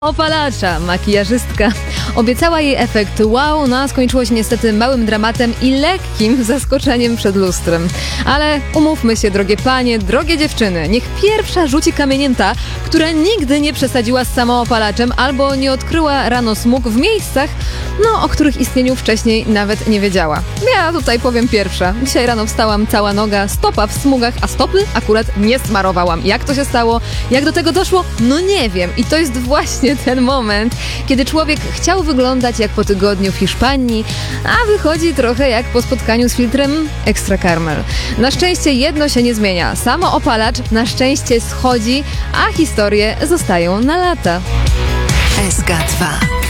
Opalacza, makijażystka. Obiecała jej efekt wow, no a skończyło się niestety małym dramatem i lekkim zaskoczeniem przed lustrem. Ale umówmy się, drogie panie, drogie dziewczyny, niech pierwsza rzuci kamieniem ta, która nigdy nie przesadziła z samoopalaczem albo nie odkryła rano smug w miejscach, o których istnieniu wcześniej nawet nie wiedziała. Ja tutaj powiem pierwsza. Dzisiaj rano wstałam cała noga, stopa w smugach, a stopy akurat nie smarowałam. Jak to się stało? Jak do tego doszło? No nie wiem. I to jest właśnie ten moment, kiedy człowiek chciał wyglądać jak po tygodniu w Hiszpanii, a wychodzi trochę jak po spotkaniu z filtrem Extra Caramel. Na szczęście jedno się nie zmienia. Samoopalacz na szczęście schodzi, a historie zostają na lata. SK2